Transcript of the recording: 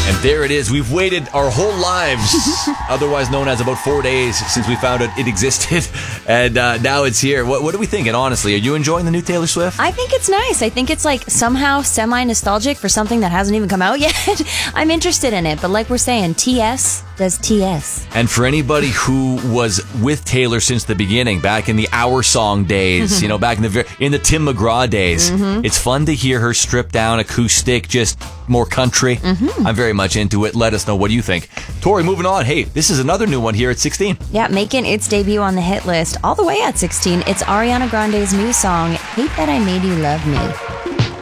And there it is. We've waited our whole lives, otherwise known as about 4 days, since we found out it existed. And now it's here. What are we thinking, honestly? Are you enjoying the new Taylor Swift? I think it's nice. I think it's like somehow semi-nostalgic for something that hasn't even come out yet. I'm interested in it. But like we're saying, TS does TS. And for anybody who was with Taylor since the beginning, back in the Our Song days, back in the Tim McGraw days, it's fun to hear her stripped down, acoustic, just more country. I'm very much into it. Let us know, what do you think? Tori, moving on. Hey, this is another new one here at 16. Yeah, making its debut on the hit list all the way at 16. It's Ariana Grande's new song, Hate That I Made You Love Me.